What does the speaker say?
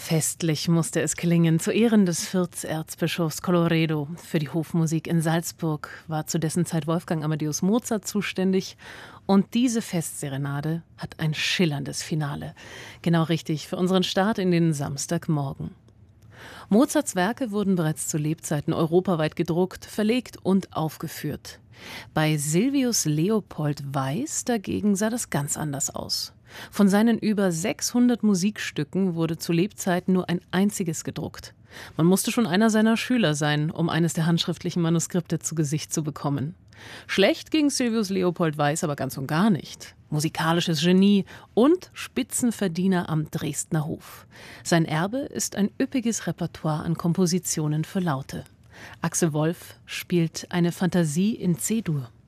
Festlich musste es klingen, zu Ehren des Vierzerzbischofs Colloredo. Für die Hofmusik in Salzburg war zu dessen Zeit Wolfgang Amadeus Mozart zuständig. Und diese Festserenade hat ein schillerndes Finale. Genau richtig für unseren Start in den Samstagmorgen. Mozarts Werke wurden bereits zu Lebzeiten europaweit gedruckt, verlegt und aufgeführt. Bei Silvius Leopold Weiß dagegen sah das ganz anders aus. Von seinen über 600 Musikstücken wurde zu Lebzeiten nur ein einziges gedruckt. Man musste schon einer seiner Schüler sein, um eines der handschriftlichen Manuskripte zu Gesicht zu bekommen. Schlecht ging Silvius Leopold Weiß aber ganz und gar nicht. Musikalisches Genie und Spitzenverdiener am Dresdner Hof. Sein Erbe ist ein üppiges Repertoire an Kompositionen für Laute. Axel Wolf spielt eine Fantasie in C-Dur.